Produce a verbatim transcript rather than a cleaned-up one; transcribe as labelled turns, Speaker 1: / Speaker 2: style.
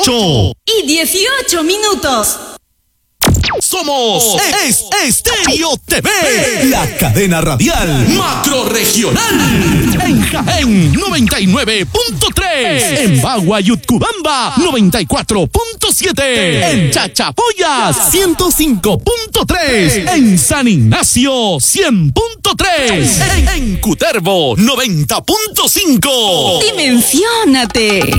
Speaker 1: ocho
Speaker 2: y dieciocho minutos.
Speaker 1: Somos Es Estéreo T V,
Speaker 3: la cadena radial
Speaker 1: macro regional. En Jaén, noventa y nueve punto tres. En Bagua y Utcubamba, noventa y cuatro punto siete. En Chachapoyas, ciento cinco punto tres. En San Ignacio, cien punto tres. En, en Cutervo, noventa punto cinco.
Speaker 2: Dimensiónate.